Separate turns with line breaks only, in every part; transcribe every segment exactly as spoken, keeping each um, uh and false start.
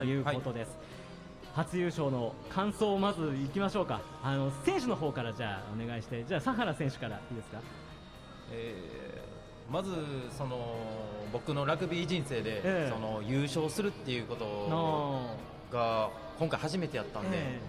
ということです。はい、初優勝の感想をまずいきましょうか。あの選手の方からじゃあお願いして、じゃあ佐原選手からいいですか。
えー、まずその僕のラグビー人生で、えー、その優勝するっていうことが今回初めてやったんで、え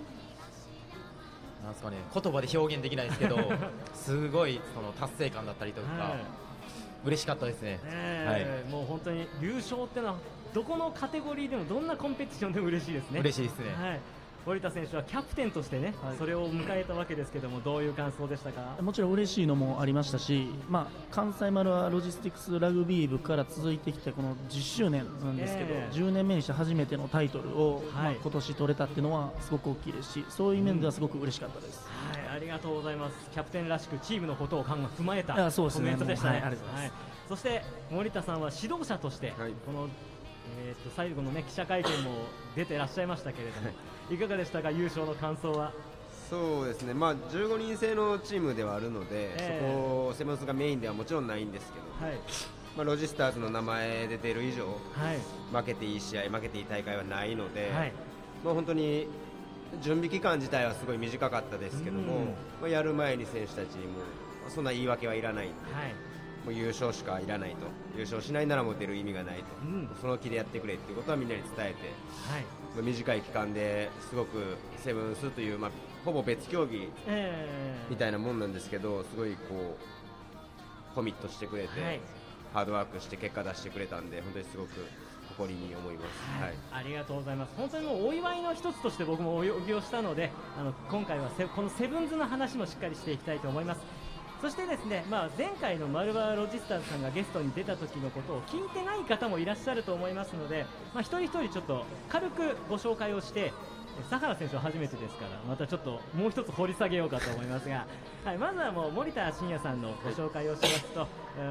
ー、なんですかね、言葉で表現できないですけどすごいその達成感だったりとか、えー、嬉しかったですね。
えーはい、もう本当に優勝ってのはどこのカテゴリーでもどんなコンペティションでも嬉しいですね。
嬉しいですね。
はい、森田選手はキャプテンとしてね、はい、それを迎えたわけですけども、どういう感想でしたか。
もちろん嬉しいのもありましたし、まあ、関西丸はロジスティクスラグビー部から続いてきてこのじゅっしゅうねんなんですけど、えー、じゅうねんめにして初めてのタイトルを、はい、まあ、今年取れたっていうのはすごく大きいですし、そういう面ではすごく嬉しかったです、
うん、はい、ありがとうございます。キャプテンらしくチームのことを踏まえたコメントでしたね。はい、ありがとうございます。はい、そして森田さんは指導者として、はい、このえー、と最後の、ね、記者会見も出てらっしゃいましたけれども、いかがでしたか、優勝の感想は。
そうですね、まあ、じゅうごにん制のチームではあるので、えー、そこセブンスがメインではもちろんないんですけど、はい、まあ、ロジスターズの名前出ている以上、はい、負けていい試合、負けていい大会はないので、はい、まあ、本当に準備期間自体はすごい短かったですけども、まあ、やる前に選手たちにもそんな言い訳はいらないんで、はい、もう優勝しかいらないと、優勝しないならもう出る意味がないと、うん、その気でやってくれっていうことはみんなに伝えて、はい、まあ、短い期間ですごくセブンスという、まあ、ほぼ別競技みたいなもんなんですけど、すごいこうコミットしてくれて、はい、ハードワークして結果出してくれたんで、本当にすごく誇りに思います、
はいはい、ありがとうございます。本当にもうお祝いの一つとして僕もお呼びをしたので、あの今回はこのセブンズの話もしっかりしていきたいと思います。そしてですね、まあ、前回のマルバーロジスターズさんがゲストに出た時のことを聞いてない方もいらっしゃると思いますので、まあ、一人一人ちょっと軽くご紹介をして、佐原選手は初めてですからまたちょっともう一つ掘り下げようかと思いますが、はい、まずはもう森田真也さんのご紹介をしますと、はい、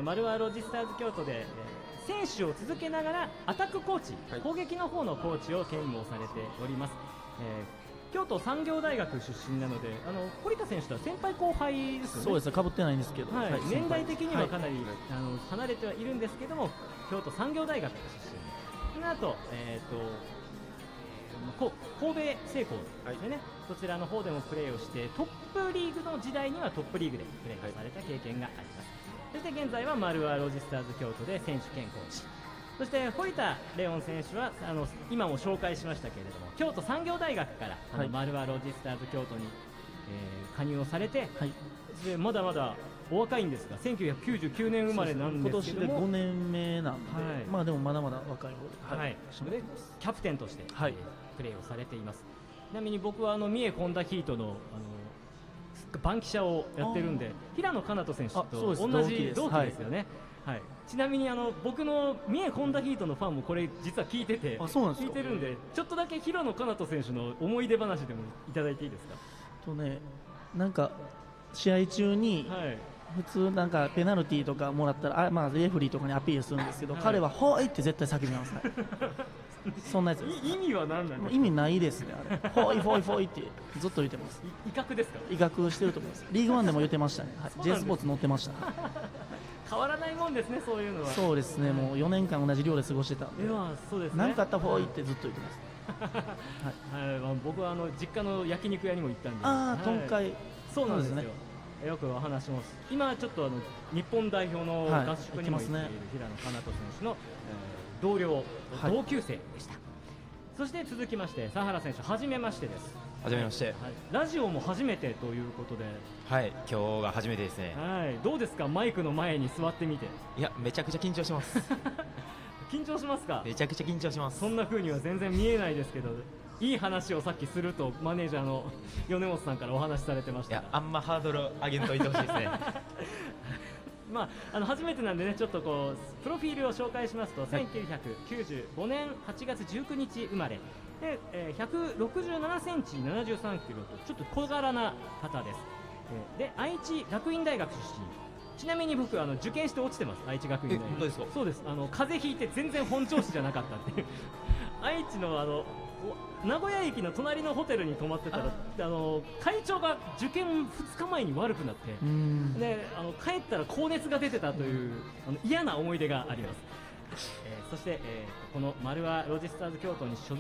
マルバーロジスターズ京都で選手を続けながらアタックコーチ、はい、攻撃の方のコーチを兼務をされております。えー京都産業大学出身なので、あの堀田選手とは先輩後輩ですよね。
そうですね、被ってないんですけど、
はいはい、年代的にはかなり、はい、あの離れてはいるんですけども、京都産業大学出身、その後、えーとえー、神戸製鋼ですよね、はい、そちらの方でもプレーをしてトップリーグの時代にはトップリーグでプレーをされた経験があります、はい、そして現在はマルワロジスターズ京都で選手兼コーチ、そして堀田レオン選手はあの今も紹介しましたけれども、京都産業大学からあの、はい、マルワロジスターズ京都に、えー、加入をされて、はい、でまだまだお若いんですがせんきゅうひゃくきゅうじゅうきゅうねん生まれなんですけども、
今年でごねんめなんで、はい、まあでもまだまだ若い方で、はい、
でキャプテンとして、はい、プレーをされています。ちなみに僕はあの三重コンダヒートのあの番記者をやってるんで、平野奏人選手と同じ同期ですよね。はい、ちなみにあの僕の三重コンダヒートのファンもこれ実は聞いてて、あ、そうなんですか。聞いてるんで、ちょっとだけ平野奏人選手の思い出話でもいただいていいですか。
とね、なんか試合中に、はい、普通なんかペナルティーとかもらったら、あ、まあ、レフリーとかにアピールするんですけど、はい、彼はほいって絶対叫びますねそんなやつ
意味は何なんですか。
意味ないですね、あれほいほいほいってずっと言ってます。
威嚇ですか。
威嚇してると思います。リーグワンでも言ってましたね、はい、J スポーツ載ってました
変わらないもんですね、そういうのは。
そうですね、もうよねんかん同じ寮で過ごしてたんで、
そうですね、
何かあったらほいってずっと言ってます
はい、はい、僕はあの実家の焼肉屋にも行ったんで、
ああ、とんかい、
そうなんですよ、よくお話します。今ちょっとあの日本代表の合宿にも行っている平野奏人選手の、えー、同僚、はい、同級生でした。そして続きまして佐原選手、はじめましてです。
はじめまして、はい、
ラジオも初めてということで、
はい、今日が初めてですね。
はい、どうですか、マイクの前に座ってみて。
いや、めちゃくちゃ緊張します
緊張しますか。
めちゃくちゃ緊張します。
そんな風には全然見えないですけど、いい話をさっきするとマネージャーの米本さんからお話しされてました。
いや、あんまハードル上げんといてほしいですね
まあ、あの初めてなんでね、ちょっとこうプロフィールを紹介しますと、はい、せんきゅうひゃくきゅうじゅうごねんはちがつじゅうくにち生まれで、えー、ひゃくろくじゅうななセンチななじゅうさんキロとちょっと小柄な方です。えー、で愛知学院大学出身。ちなみに僕あの受験して落ちてます。愛知学院大学。
本当ですか。
そうです。あの風邪ひいて全然本調子じゃなかったっていう愛知のあの名古屋駅の隣のホテルに泊まってたら、あの会長が受験ふつかまえに悪くなって、であの帰ったら高熱が出てたというあの嫌な思い出があります。えー、そして、えー、このマルワロジスターズ京都に所属